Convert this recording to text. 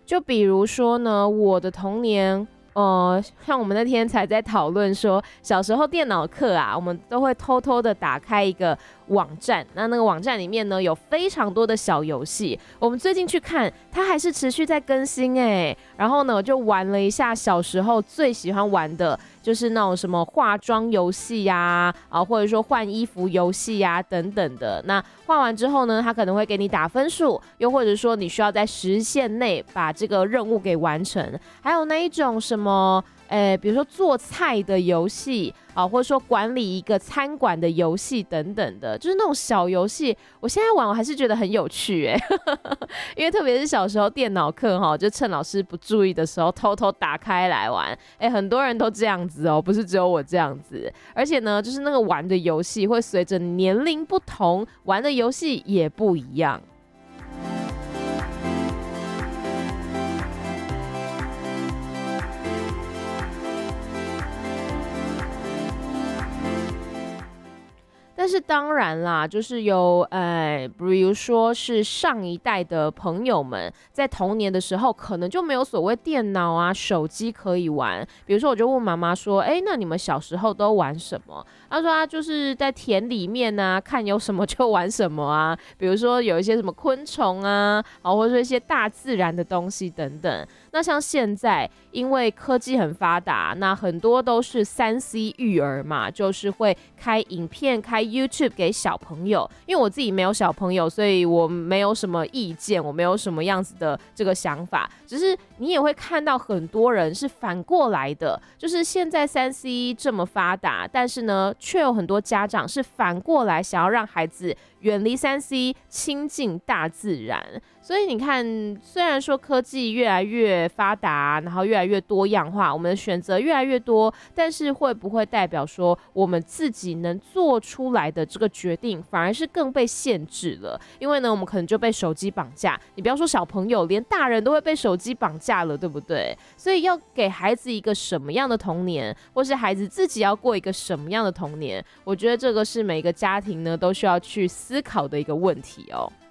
就比如说呢，我的童年。像我们那天才在讨论说，小时候电脑课啊，我们都会偷偷的打开一个网站，那个网站里面呢有非常多的小游戏。我们最近去看，它还是持续在更新哎。然后呢，我就玩了一下小时候最喜欢玩的，就是那种什么化妆游戏呀，或者说换衣服游戏呀等等的。那换完之后呢，它可能会给你打分数，又或者说你需要在时限内把这个任务给完成。还有那一种什么，比如说做菜的游戏啊，或者说管理一个餐馆的游戏等等的，就是那种小游戏。我现在玩我还是觉得很有趣因为特别是小时候电脑课就趁老师不注意的时候偷偷打开来玩。很多人都这样子不是只有我这样子。而且呢，就是那个玩的游戏会随着年龄不同，玩的游戏也不一样。但是当然啦，就是有比如说是上一代的朋友们，在童年的时候，可能就没有所谓电脑啊、手机可以玩。比如说，我就问妈妈说：那你们小时候都玩什么？她说：就是在田里面啊，看有什么就玩什么啊。比如说有一些什么昆虫啊，或者说一些大自然的东西等等。那像现在，因为科技很发达，那很多都是3C 育儿嘛，就是会开影片、开 YouTube 给小朋友。因为我自己没有小朋友，所以我没有什么意见，我没有什么样子的这个想法。只是你也会看到很多人是反过来的，就是现在3C 这么发达，但是呢，却有很多家长是反过来想要让孩子远离3C，亲近大自然。所以你看，虽然说科技越来越发达，然后越来越多样化，我们的选择越来越多，但是会不会代表说我们自己能做出来的这个决定反而是更被限制了？因为呢，我们可能就被手机绑架。你不要说小朋友，连大人都会被手机绑架了，对不对？所以要给孩子一个什么样的童年，或是孩子自己要过一个什么样的童年，我觉得这个是每个家庭呢都需要去思考的一个问题哦。